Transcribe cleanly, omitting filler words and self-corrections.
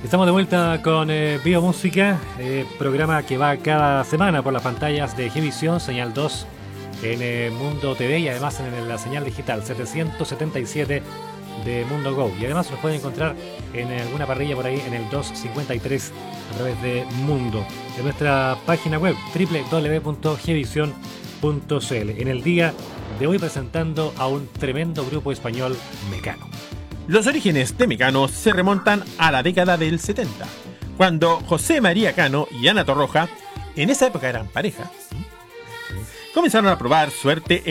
Estamos de vuelta con Biomúsica, programa que va cada semana por las pantallas de Gvisión, señal 2 en Mundo TV y además en la señal digital 777 de Mundo Go. Y además los pueden encontrar en alguna parrilla por ahí en el 253 a través de Mundo. En nuestra página web www.gvision.cl. En el día de hoy presentando a un tremendo grupo español, Mecano. Los orígenes de Mecano se remontan a la década del 70, cuando José María Cano y Ana Torroja, en esa época eran pareja, comenzaron a probar suerte